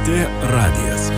LRT radijas.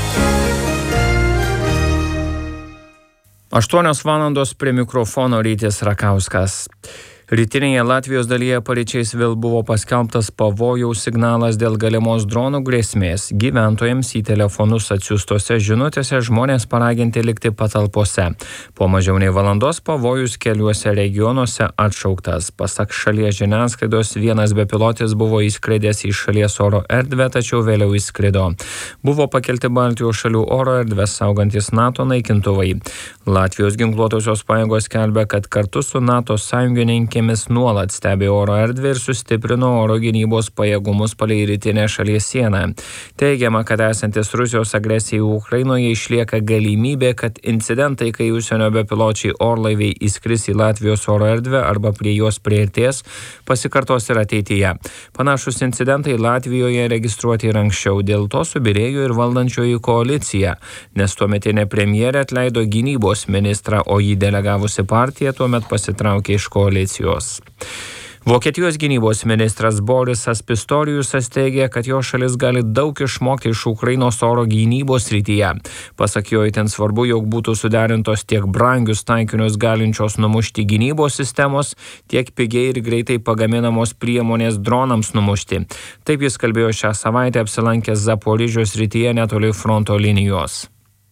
8 valandos prie mikrofono Rytis Rakauskas. Rytinėje Latvijos dalyje paryčiais vėl buvo paskelbtas pavojaus signalas dėl galimos dronų grėsmės. Gyventojams į telefonus atsiųstose žinutėse žmonės paraginti likti patalpose. Po mažiau nei valandos pavojus keliuose regionuose atšauktas. Pasak šalies žiniasklaidos, vienas bepilotis buvo įskridęs į šalies oro erdvę, tačiau vėliau įskrido. Buvo pakelti Baltijos šalių oro erdvės saugantis NATO naikintuvai. Latvijos ginkluotosios pajėgos skelbia, kad kartu su NATO sąjungininkėmis nuolat stebi oro erdvę ir sustiprino oro gynybos pajėgumus palei rytinę šalies sieną. Teigiama, kad esantis Rusijos agresijai Ukrainoje išlieka galimybė, kad incidentai, kai užsienio bepiločiai orlaiviai įskris į Latvijos oro erdvę arba prie jos priartės, pasikartos ir ateityje. Panašus incidentai Latvijoje registruoti ir anksčiau, dėl to subyrėjo ir valdančioji koalicija, nes tuometinė premjerė atleido gynybos ministrą, o jį delegavusi partija tuomet pasitraukė iš koalicijos. Vokietijos gynybos ministras Borisas Pistoriusas teigia, kad jo šalis gali daug išmokti iš Ukrainos oro gynybos srityje. Pasak jo, itin svarbu, jog būtų suderintos tiek brangius taikinius galinčios numušti gynybos sistemos, tiek pigiai ir greitai pagaminamos priemonės dronams numušti. Taip jis kalbėjo šią savaitę apsilankęs Zaporižės srityje netoli fronto linijos.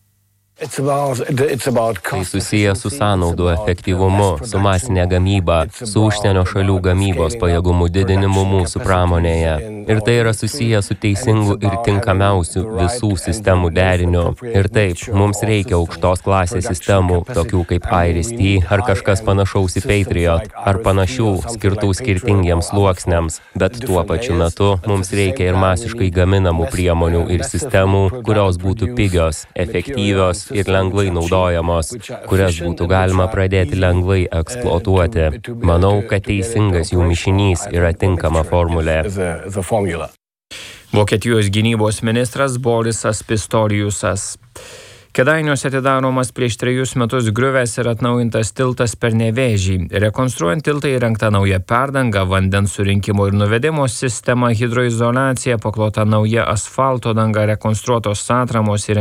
Tai susiję su sąnaudų efektyvumu, su masinė gamyba, su užsienio šalių gamybos pajėgumų didinimu mūsų pramonėje. Ir tai yra susiję su teisingu ir tinkamiausiu visų sistemų deriniu. Ir taip, mums reikia aukštos klasės sistemų, tokių kaip IRIS-T ar kažkas panašaus į Patriot, ar panašių, skirtų skirtingiems sluoksniams. Bet tuo pačiu metu mums reikia ir masiškai gaminamų priemonių ir sistemų, kurios būtų pigios, efektyvios ir lengvai naudojamos, kurias būtų galima pradėti lengvai eksploatuoti. Manau, kad teisingas jų mišinys yra tinkama formulė. Vokietijos gynybos ministras Borisas Pistoriusas. Kėdainiuose atidaromas prieš 3 metus griuvęs ir atnaujintas tiltas per Nevėžį. Rekonstruojant tiltą įrengta nauja perdanga, vandens surinkimo ir nuvedimo sistema, hidroizoliacija, paklota nauja asfalto danga, rekonstruotos atramos ir